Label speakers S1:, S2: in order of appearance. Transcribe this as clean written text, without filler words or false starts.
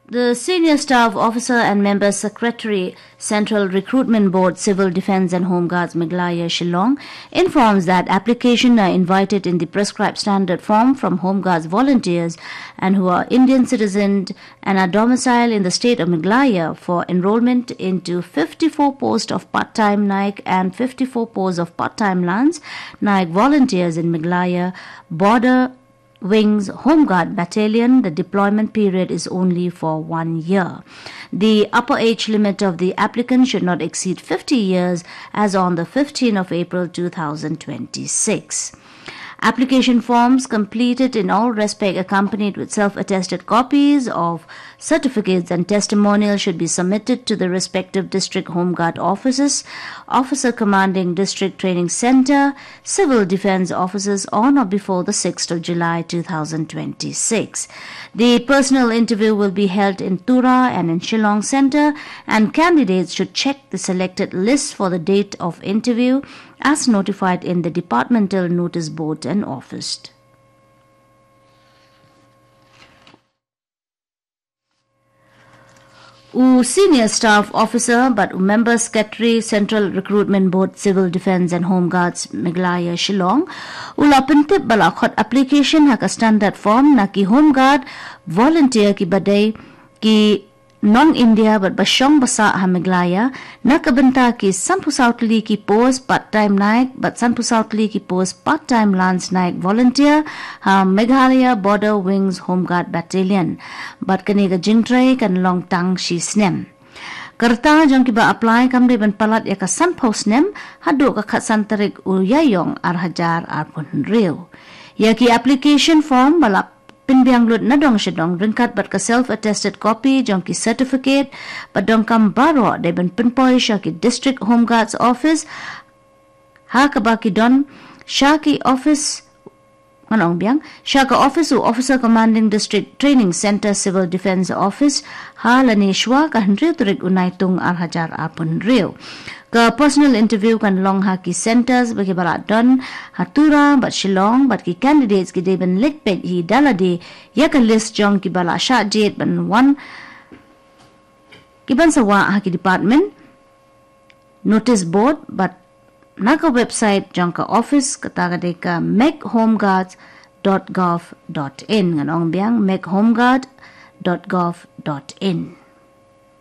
S1: The Senior Staff Officer and Member Secretary, Central Recruitment Board, Civil Defence and Home Guards, Meghalaya, Shillong, informs that applications are invited in the prescribed standard form from Home Guards volunteers and who are Indian citizens and are domiciled in the state of Meghalaya for enrolment into 54 posts of part-time Naik and 54 posts of part-time Lance Naik volunteers in Meghalaya Border Wings Home Guard Battalion. The deployment period is only for 1 year. The upper age limit of the applicant should not exceed 50 years as on the 15th of April 2026. Application forms completed in all respect accompanied with self-attested copies of certificates and testimonials should be submitted to the respective district Home Guard offices, Officer Commanding District Training Center, Civil Defence offices on or before the 6th of July 2026. The personal interview will be held in Tura and in Shillong Center, and candidates should check the selected list for the date of interview as notified in the departmental notice board and office. Senior Staff Officer but Member Secretary, Central Recruitment Board, Civil Defence and Home Guards, Meghalaya, Shillong, pintip balakot application haka standard form na ki Home Guard volunteer ki badai ki non-India but basyong basa ha Meghalaya na kabenta ki Sanpu Southli ki post part-time Naik but Sanpu Southli ki post part-time Lance Naik volunteer ha Meghalaya Border Wings Home Guard Battalion but kaniga jingtray kan long tang shi snem. Kerta jang kiba apply kamde ban palat ya ka Sanpu snem hado ka khat santarik uyayong arhajar arpun real. Ya ki application form balap pinbiang lut na dong shedong ringkat bat ka self-attested copy jong ki certificate bat dong kam baro de ban pinpoy sya ki district Home Guards office ha ka ba ki don sya ki office anong biang sya ka office u Officer Commanding District Training Center Civil Defence office ha lanishwa ka hendri turik unay tung arhajar apun rio. Ka personal interview kan long haki centers bagi barat don hatura bat Shillong bat ki candidates ki deben likpet hi dalade ya ka list jong ki bala syajit ban wan ki ban sawa haki department notice board bat naka website jong ka office kata ka makehomeguards.gov.in nganong biang makehomeguard.gov.in.